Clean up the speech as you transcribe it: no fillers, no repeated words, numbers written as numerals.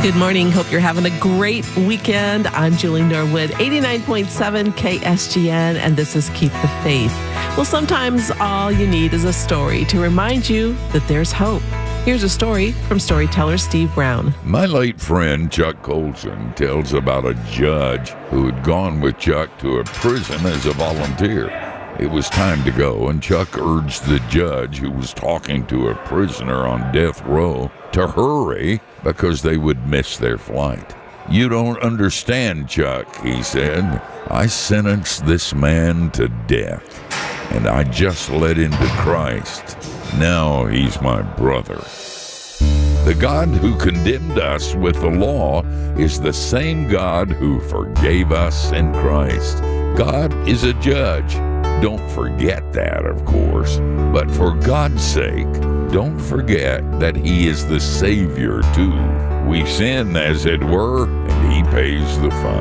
Good morning. Hope you're having a great weekend. I'm Julie Norwood, 89.7 KSGN, and this is Keep the Faith. Well, sometimes all you need is a story to remind you that there's hope. Here's a story from storyteller Steve Brown. My late friend Chuck Colson tells about a judge who had gone with Chuck to a prison as a volunteer. It was time to go, and Chuck urged the judge, who was talking to a prisoner on death row, to hurry because they would miss their flight. "You don't understand, Chuck," he said. "I sentenced this man to death, and I just led him to Christ. Now he's my brother." The God who condemned us with the law is the same God who forgave us in Christ. God is a judge. Don't forget that, of course. But for God's sake, don't forget that He is the Savior, too. We sin, as it were, and He pays the fine.